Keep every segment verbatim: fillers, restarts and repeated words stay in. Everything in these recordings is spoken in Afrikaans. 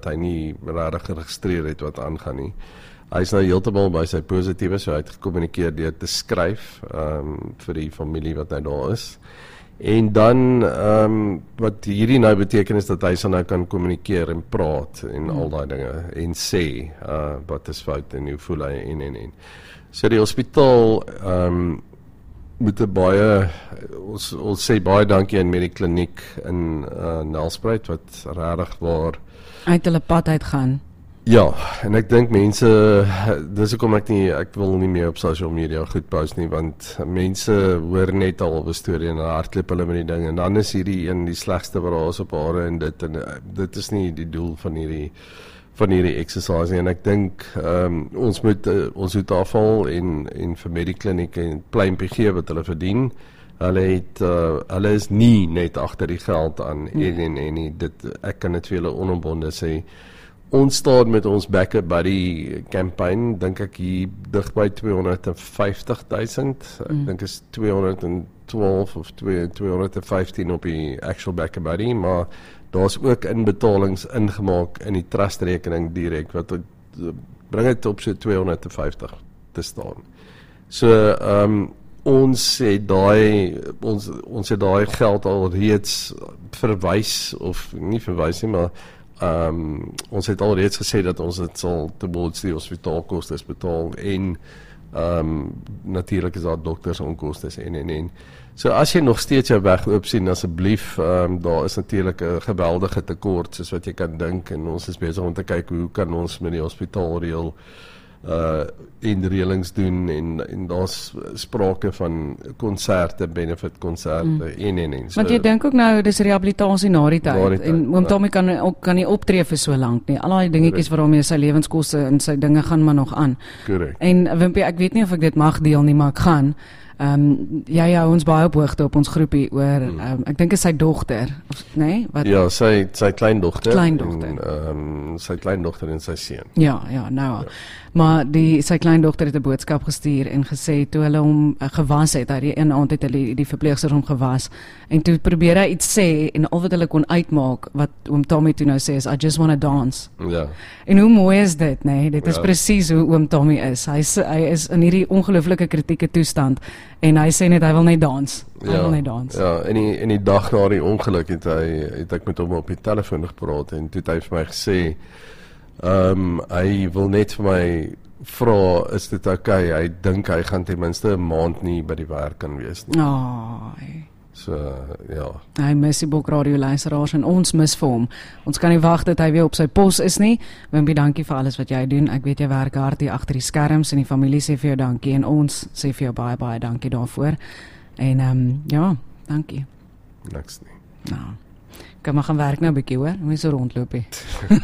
hy nie regtig geregistreer het wat aangaan nie. Hy is nou heeltemal by sy positiewe, so hy het gekommunikeer deur te skryf um, vir die familie wat nou daar is. En dan, um, wat hierdie nou beteken is dat hy sal nou kan kommunikeer en praat en al daai dinge en sê uh, wat is fout en hoe voel hy en en en. So die hospitaal um, moet 'n baie, ons, ons sê baie dankie aan Medikliniek in uh, Nelspruit wat regtig waar uit hulle pad uitgaan. Ja, en ek dink mense, dis hoekom ek nie, ek wil nie meer op social media goed post nie, want mense hoor net al 'n storie en hardloop hulle met die ding, en dan is hierdie een die slegste wat daar is op aarde, en dit, en dit is nie die doel van hierdie, van hierdie exercise, en ek dink, um, ons moet, uh, ons moet afval, en, en vir Medikliniek en plein-P G wat hulle verdien, hulle het, uh, hulle is nie net agter die geld aan, nee. en, en, en, en dit, ek kan dit vir hulle onombonde sê, ons staan met ons Backup Buddy campaign, dink ek hier dig by tweehonderdvyftig duisend, ek mm. dink is tweehonderdtwaalf of tweehonderdvyftien op die actual Backup Buddy, maar daar's ook inbetalings ingemaak in die trustrekening direk, wat bring het op so tweehonderdvyftig te staan. So, um, ons het daai, ons, ons het daai geld al reeds verwys, of nie verwys nie, maar Um, ons het al reeds gesê dat ons het sal towards die hospitaalkostes betaal en um, natuurlijk is daar dokters onkostes en en en. So as jy nog steeds jou weg oop sien, asseblief, um, daar is natuurlijk 'n geweldige tekort soos wat jy kan dink, en ons is besig om te kyk hoe kan ons met die hospitaal reël uh inreëlings doen, en, en daar's sprake van konserte, benefit konserte mm. en en en. So, want jy dink ook nou dis rehabilitasie na die tyd, en oom Tommy kan ook kan nie optree vir so lank nie. Al daai dingetjies waarmee sy lewenskoste en sy dinge gaan maar nog aan. Correct. En Wimpie, ek weet nie of ek dit mag deel nie, maar ek gaan. Um, jy hou ons baie op hoogte op ons groepie oor, um, ek dink is sy dogter, of, nee? Wat? Ja, sy, sy kleindogter, kleindogter. En, um, sy kleindogter en sy seun. Ja, ja, nou, ja. Maar die, sy kleindogter het 'n boodskap gestuur en gesê, toe hulle hom uh, gewas het, hy die een aand het hulle die verpleegster hom gewas, en toe probeer hy iets sê, en al wat hulle kon uitmaak, wat oom Tommy toe nou sê is, I just wanna dance. Ja. En hoe mooi is dit, nee? Dit is ja. presies hoe oom Tommy is. Hy is, hy is in hierdie ongelooflike kritieke toestand, en hy sê net, hy wil net dans. Hy ja, wil net dans. Ja, en die, en die dag na die ongeluk het hy, het ek met hom op die telefoon gepraat, en toe het hy vir my gesê, um, hy wil net vir my vra, is dit okay, hy dink hy gaan ten minste 'n maand nie by die werk kan wees nie. Oh, so, ja. Hy mis die Bok Radio luisteraars, en ons mis vir hom. Ons kan nie wag dat hy weer op sy pos is nie. Wimpie, dankie vir alles wat jy doen. Ek weet jy werk hard hier agter die skerms, en die familie sê vir jou dankie, en ons sê vir jou baie, baie dankie daarvoor. En, um, ja, dankie. Niks nie. Nou, kan maar gaan werk nou 'n bietjie, hoor. Moenie so rondloop nie.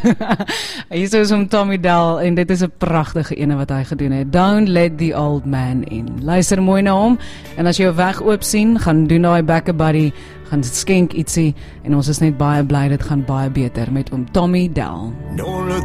Hier is om Tommy Dell, en dit is 'n pragtige ene wat hy gedoen het. Don't let the old man in. Luister mooi na hom, en as jy jou weg oop sien, gaan doen daai Backup Buddy, gaan skenk ietsie, en ons is net baie bly, dit gaan baie beter met oom Tommy Dell. Don't look